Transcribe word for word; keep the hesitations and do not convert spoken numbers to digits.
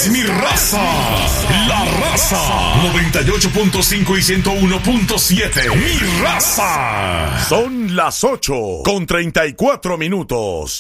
es mi raza. La Raza. noventa y ocho punto cinco y ciento uno punto siete. Mi raza. Son las ocho con treinta y cuatro minutos.